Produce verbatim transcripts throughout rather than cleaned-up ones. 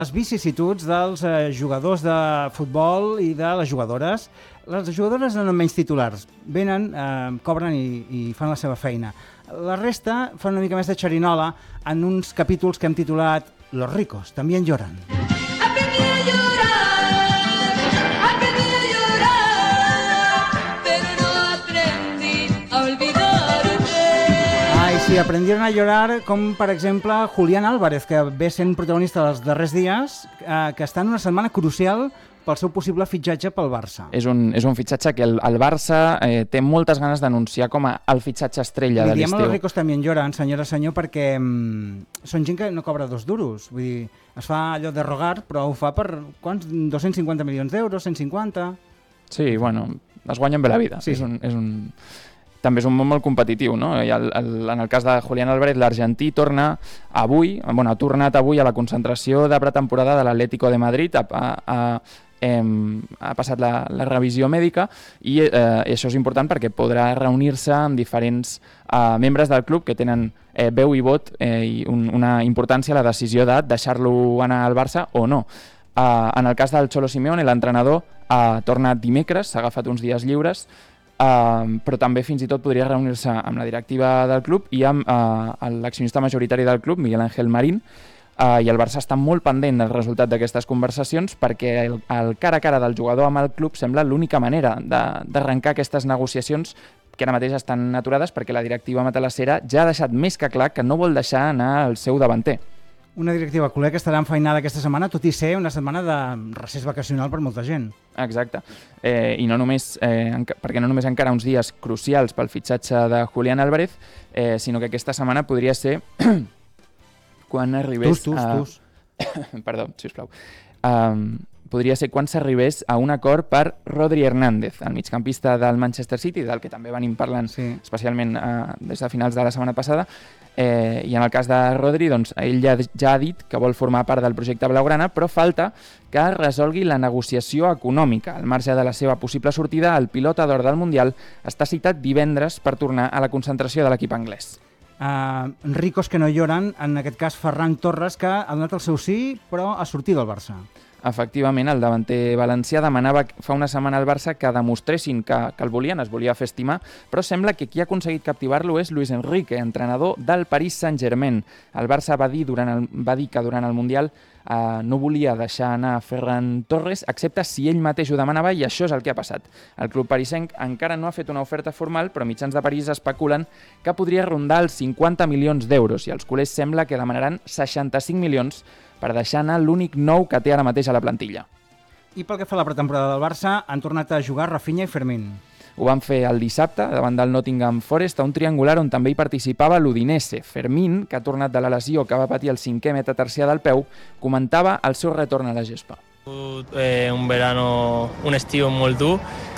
les vicissituds dels eh, jugadors de futbol i de les jugadores. Les jugadores no menys titulars. Venen, eh, cobren i, i fan la seva feina. La resta fan una mica més de xerinola en uns capítols que hem titulat Los ricos también lloran. Aprendí a llorar, aprendí a llorar, pero no aprendí a olvidarte. Ai, sí, aprendieron a llorar, com per exemple Julián Álvarez, que ve sent protagonista dels darrers dies, eh, que està en una setmana crucial pel seu possible fitxatge pel Barça. És un, és un fitxatge que el, el Barça eh, té moltes ganes d'anunciar com a el fitxatge estrella de Li diem l'estiu. a los ricos también lloran, senyora, senyor, perquè mm, són gent que no cobra dos duros. Vull dir, es fa allò de rogar, però ho fa per quants? dos-cents cinquanta milions d'euros, cent cinquanta? Sí, bueno, es guanyen bé la vida. Sí. És un, és un... També és un món molt competitiu, no? I el, el, en el cas de Julián Álvarez, l'argentí torna avui, bueno, ha tornat avui a la concentració de pretemporada de l'Atlético de Madrid, a, a, a Hem, ha passat la, la revisió mèdica i eh, això és important perquè podrà reunir-se amb diferents eh, membres del club que tenen eh, veu i vot eh, i un, una importància a la decisió de deixar-lo anar al Barça o no. Eh, en el cas del Cholo Simeone, l'entrenador ha tornat dimecres, s'ha agafat uns dies lliures, eh, però també fins i tot podria reunir-se amb la directiva del club i amb eh, l'accionista majoritari del club, Miguel Ángel Marín, Uh, i el Barça està molt pendent del resultat d'aquestes conversacions perquè el, el cara a cara del jugador amb el club sembla l'única manera d'arrencar aquestes negociacions que ara mateix estan aturades perquè la directiva matalassera ja ha deixat més que clar que no vol deixar anar el seu davanter. Una directiva culer que estarà enfeinada aquesta setmana, tot i ser una setmana de recés vacacional per molta gent. Exacte. Eh, I no només, eh, perquè no només encara uns dies crucials pel fitxatge de Julián Álvarez, eh, sinó que aquesta setmana podria ser... quan arribés... Tus, tus, a... tus. Perdó, sisplau. Um, podria ser quan s'arribés a un acord per Rodri Hernández, el migcampista del Manchester City, del que també venim parlant sí. especialment uh, des de finals de la setmana passada. Eh, I en el cas de Rodri, doncs, ell ja, ja ha dit que vol formar part del projecte blaugrana, però falta que resolgui la negociació econòmica. Al marge de la seva possible sortida, el pilota d'or del Mundial està citat divendres per tornar a la concentració de l'equip anglès. Uh, ricos que no lloran, en aquest cas Ferran Torres, que ha donat el seu sí, però ha sortit del Barça. Efectivament, el davanter valencià demanava fa una setmana al Barça que demostressin que, que el volien, es volia fer estimar, però sembla que qui ha aconseguit captivar-lo és Luis Enrique, entrenador del Paris Saint-Germain. El Barça va dir, durant el, va dir que durant el Mundial eh, no volia deixar anar Ferran Torres, excepte si ell mateix ho demanava, i això és el que ha passat. El club parisenc encara no ha fet una oferta formal, però mitjans de París especulen que podria rondar els cinquanta milions d'euros, i els culers sembla que demanaran seixanta-cinc milions per deixar anar l'únic nou que té ara mateix a la plantilla. I pel que fa a la pretemporada del Barça, han tornat a jugar Rafinha i Fermín. Ho van fer el dissabte davant del Nottingham Forest a un triangular on també hi participava l'Udinese. Fermín, que ha tornat de la lesió que va patir el cinquè metatarsià del peu, comentava el seu retorn a la gespa. Eh, un verano, un estiu molt dur,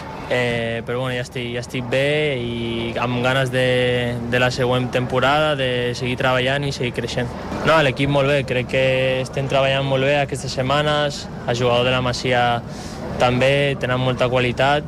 eh, però bueno, ja estic, ja estic bé i amb ganes de, de la següent temporada, de seguir treballant i seguir creixent. No, l'equip molt bé, crec que estem treballant molt bé aquestes setmanes, el jugador de la Masia també tenen molta qualitat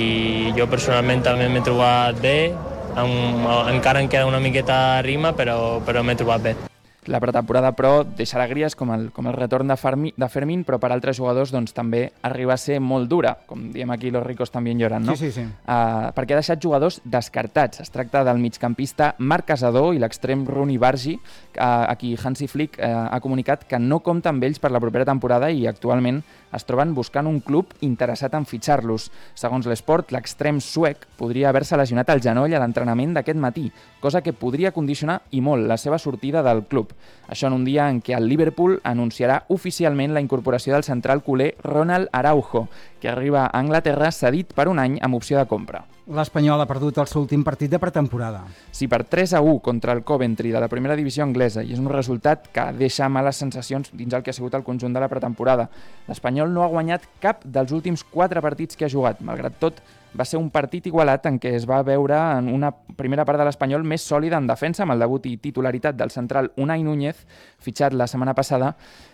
i jo personalment també m'he trobat bé, amb, encara em queda una miqueta a rima, però, però m'he trobat bé. La pretemporada, però, deixa alegries com el, com el retorn de, Fermi, de Fermín, però per altres jugadors doncs, també arriba a ser molt dura, com diem aquí, los ricos també lloran, no? Sí, sí, sí. Uh, perquè ha deixat jugadors descartats. Es tracta del migcampista Marc Casador i l'extrem Rooney Bargi, uh, a qui Hansi Flick uh, ha comunicat que no compta amb ells per la propera temporada i actualment es troben buscant un club interessat en fitxar-los. Segons l'Esport, l'extrem suec podria haver-se lesionat el genoll a l'entrenament d'aquest matí, cosa que podria condicionar i molt la seva sortida del club. Això en un dia en què el Liverpool anunciarà oficialment la incorporació del central culer Ronald Araujo, que arriba a Anglaterra cedit per un any amb opció de compra. L'Espanyol ha perdut el seu últim partit de pretemporada. Sí, per tres a u contra el Coventry de la primera divisió anglesa, i és un resultat que deixa males sensacions dins el que ha sigut el conjunt de la pretemporada. L'Espanyol no ha guanyat cap dels últims quatre partits que ha jugat. Malgrat tot, va ser un partit igualat en què es va veure en una primera part de l'Espanyol més sòlida en defensa, amb el debut i titularitat del central Unai Núñez, fitxat la setmana passada,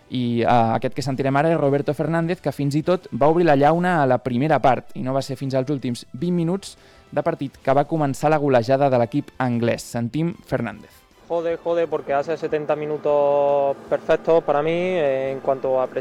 i uh, aquest que sentirem ara és Roberto Fernández, que fins i tot va obrir la llauna a la primera part, i no va ser fins als últims vint minuts de partit que va començar la golejada de l'equip anglès. Sentim Fernández. Jode, jode, porque hace setenta minutos perfectos para mí eh, en cuanto a presión.